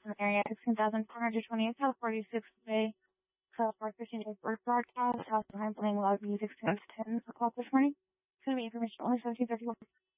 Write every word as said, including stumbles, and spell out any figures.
from area sixteen thousand four hundred twenty-eight South forty-sixth Bay, South Park fifteen Bird broadcast, House behind playing loud music since ten o'clock this morning. It's going to be information only seventeen thirty-one.